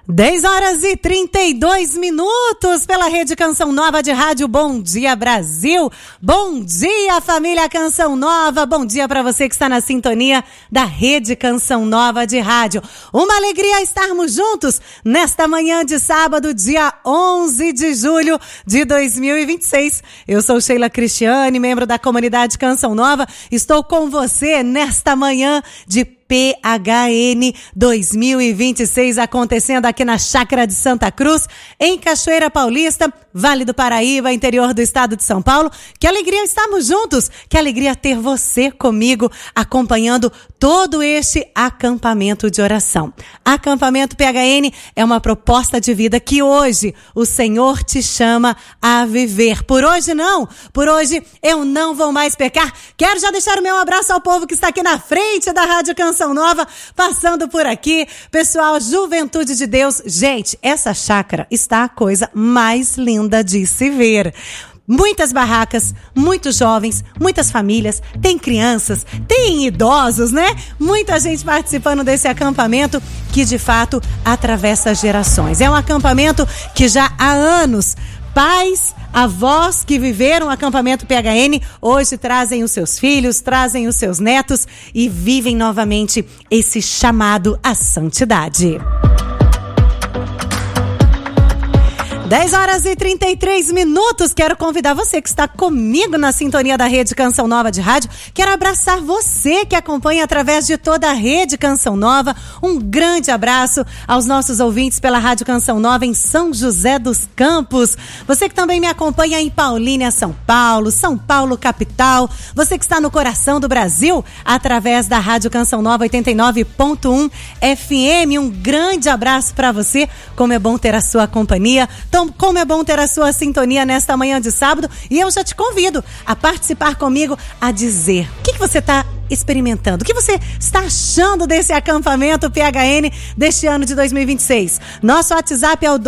10h32 pela Rede Canção Nova de Rádio. Bom dia, Brasil. Bom dia, família Canção Nova. Bom dia para você que está na sintonia da Rede Canção Nova de Rádio. Uma alegria estarmos juntos nesta manhã de sábado, dia 11 de julho de 2026. Eu sou Sheila Cristiane, membro da comunidade Canção Nova. Estou com você nesta manhã de PHN 2026, acontecendo aqui na Chácara de Santa Cruz, em Cachoeira Paulista, Vale do Paraíba, interior do estado de São Paulo. Que alegria estarmos juntos, que alegria ter você comigo, acompanhando todo este acampamento de oração. Acampamento PHN é uma proposta de vida que hoje o Senhor te chama a viver. Por hoje não, por hoje eu não vou mais pecar. Quero já deixar o meu abraço ao povo que está aqui na frente da Rádio Canção Nova, passando por aqui. Pessoal, Juventude de Deus. Gente, essa chácara está a coisa mais linda de se ver. Muitas barracas, muitos jovens, muitas famílias, tem crianças, tem idosos, né? Muita gente participando desse acampamento que de fato atravessa gerações. É um acampamento que já há anos pais, avós que viveram o acampamento PHN, hoje trazem os seus filhos, trazem os seus netos e vivem novamente esse chamado à santidade. 10h33, quero convidar você que está comigo na sintonia da Rede Canção Nova de Rádio. Quero abraçar você que acompanha através de toda a Rede Canção Nova. Um grande abraço aos nossos ouvintes pela Rádio Canção Nova em São José dos Campos. Você que também me acompanha em Paulínia, São Paulo capital. Você que está no coração do Brasil através da Rádio Canção Nova 89.1 FM. Um grande abraço para você. Como é bom ter a sua companhia. Como é bom ter a sua sintonia nesta manhã de sábado, e eu já te convido a participar comigo, a dizer o que você está experimentando, o que você está achando desse acampamento PHN deste ano de 2026. Nosso WhatsApp é o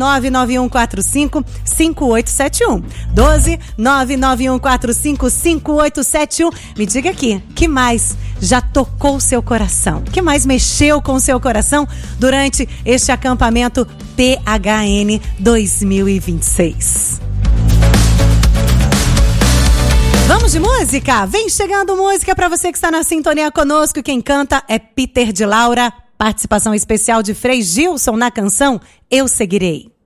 12991455871. 12991455871. Me diga aqui, que mais já tocou o seu coração? O que mais mexeu com o seu coração durante este acampamento PHN 2026? Vamos de música? Vem chegando música para você que está na sintonia conosco. Quem canta é Peter de Laura. Participação especial de Frei Gilson na canção Eu Seguirei.